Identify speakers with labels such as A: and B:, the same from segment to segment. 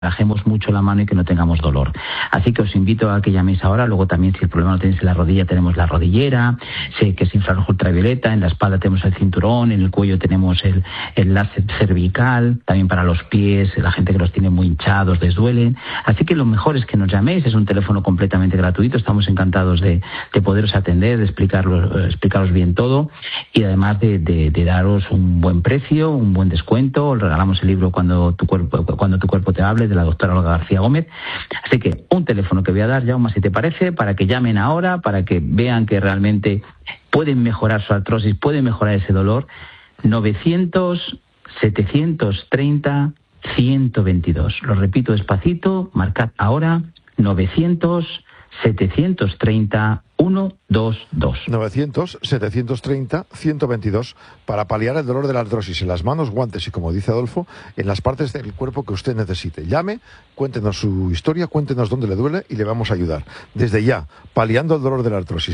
A: relajemos mucho la mano y que no tengamos dolor. Así que os invito a que llaméis ahora. Luego también, si el problema lo tenéis en la rodilla, tenemos la rodillera, sé que es infrarrojo ultravioleta, en la espalda tenemos el cinturón, en el cuello tenemos el láser cervical, también para los pies, la gente que los tiene muy hinchados, les duelen. Así que lo mejor es que nos llaméis, es un teléfono completamente gratuito, estamos encantados de poderos atender, de explicaros bien todo, y además de daros un buen precio, un buen descuento. Os regalamos el libro Cuando tu cuerpo te hable, de la doctora Olga García Gómez. Así que un teléfono que voy a dar, Jaume, si te parece, para que llamen ahora, para que vean que realmente pueden mejorar su artrosis, pueden mejorar ese dolor. 900-730-122. Lo repito despacito, marcad ahora, 900-730-122.
B: 900-730-122 para paliar el dolor de la artrosis en las manos, guantes y, como dice Adolfo, en las partes del cuerpo que usted necesite. Llame, cuéntenos su historia, cuéntenos dónde le duele y le vamos a ayudar. Desde ya, paliando el dolor de la artrosis,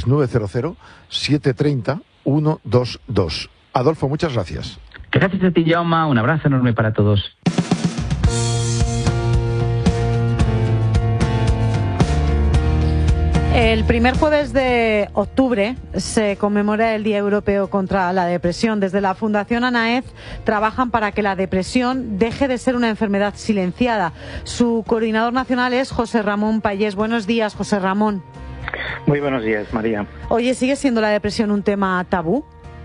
B: 900-730-122. Adolfo, muchas gracias.
A: Gracias a ti, Jaume. Un abrazo enorme para todos.
C: El primer jueves de octubre se conmemora el Día Europeo contra la Depresión. Desde la Fundación ANAEZ trabajan para que la depresión deje de ser una enfermedad silenciada. Su coordinador nacional es José Ramón Payés. Buenos días, José Ramón.
D: Muy buenos días, María.
C: Oye, ¿sigue siendo la depresión un tema tabú?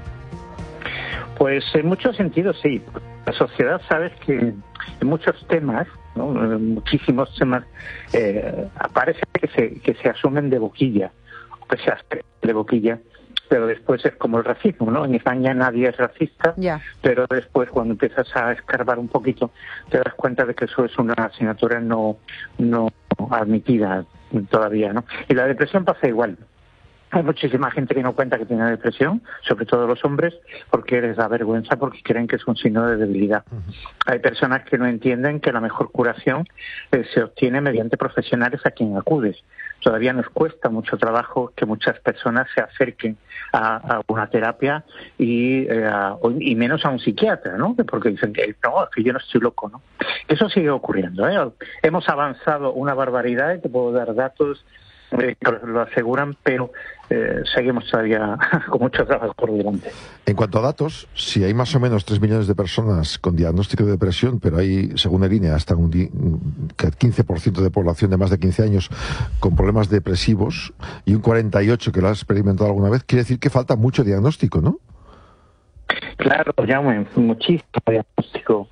D: Pues en muchos sentidos sí. La sociedad, sabes que en muchos temas, ¿no? Muchísimos temas, parece que se asumen de boquilla, o que se hacen de boquilla, pero después es como el racismo, ¿no? En España nadie es racista, pero después cuando empiezas a escarbar un poquito te das cuenta de que eso es una asignatura no admitida todavía, ¿no? Y la depresión pasa igual. Hay muchísima gente que no cuenta que tiene depresión, sobre todo los hombres, porque les da vergüenza, porque creen que es un signo de debilidad. Hay personas que no entienden que la mejor curación se obtiene mediante profesionales a quien acudes. Todavía nos cuesta mucho trabajo que muchas personas se acerquen a una terapia y menos a un psiquiatra, ¿no? Porque dicen que no, que yo no estoy loco, ¿no? Eso sigue ocurriendo, ¿eh? Hemos avanzado una barbaridad, y te puedo dar datos que lo aseguran, pero seguimos todavía con mucho trabajo por delante.
B: En cuanto a datos, si hay más o menos 3 millones de personas con diagnóstico de depresión, pero hay, según el INE, hasta un 15% de población de más de 15 años con problemas depresivos y un 48% que lo ha experimentado alguna vez, quiere decir que falta mucho diagnóstico, ¿no?
D: Claro, Jaume, muchísimo diagnóstico.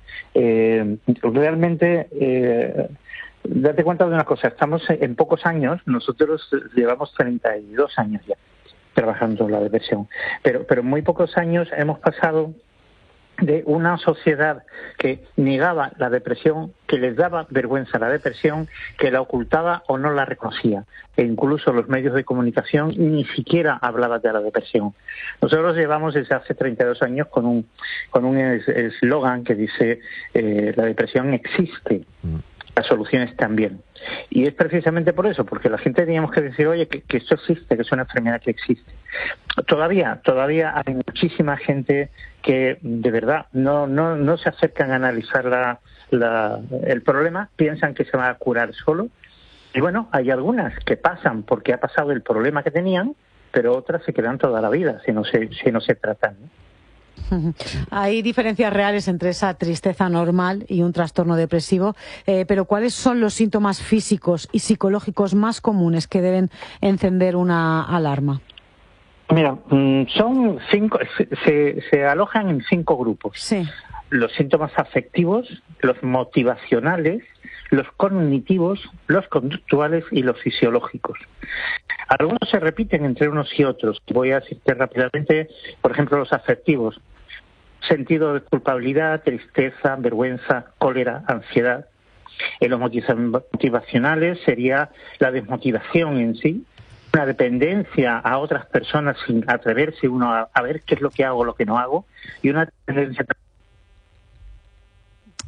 D: Realmente... Date cuenta de una cosa, estamos en pocos años, nosotros llevamos 32 años ya trabajando en la depresión, pero en muy pocos años hemos pasado de una sociedad que negaba la depresión, que les daba vergüenza la depresión, que la ocultaba o no la reconocía. E incluso los medios de comunicación ni siquiera hablaban de la depresión. Nosotros llevamos desde hace 32 años con un eslogan que dice la depresión existe. Las soluciones también. Y es precisamente por eso, porque la gente teníamos que decir, oye, que esto existe, que es una enfermedad que existe. Todavía hay muchísima gente que de verdad no se acercan a analizar el problema, piensan que se va a curar solo. Y bueno, hay algunas que pasan porque ha pasado el problema que tenían, pero otras se quedan toda la vida si no se tratan, ¿no?
C: Hay diferencias reales entre esa tristeza normal y un trastorno depresivo, pero ¿cuáles son los síntomas físicos y psicológicos más comunes que deben encender una alarma?
D: Mira, son 5, se alojan en 5 grupos.
C: Sí.
D: Los síntomas afectivos, los motivacionales, los cognitivos, los conductuales y los fisiológicos. Algunos se repiten entre unos y otros. Voy a decirte rápidamente, por ejemplo, los afectivos. Sentido de culpabilidad, tristeza, vergüenza, cólera, ansiedad. En los motivacionales sería la desmotivación en sí, una dependencia a otras personas sin atreverse uno a ver qué es lo que hago, lo que no hago, y una tendencia...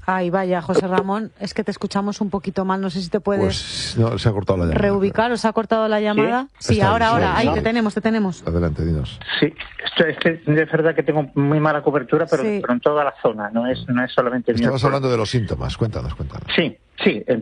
C: Ay, vaya, José Ramón, es que te escuchamos un poquito mal, no sé si te puedes
B: Pues no, se ha cortado la llamada.
C: reubicar, ¿o se ha cortado la llamada? Sí,
B: Está
C: ahora,
B: bien,
C: ahí
B: sí.
C: te tenemos.
B: Adelante, dinos.
D: Sí, es que es verdad que tengo muy mala cobertura, pero en toda la zona, no es solamente en mi
B: Estabas
D: pueblo.
B: hablando de los síntomas, cuéntanos.
D: Sí,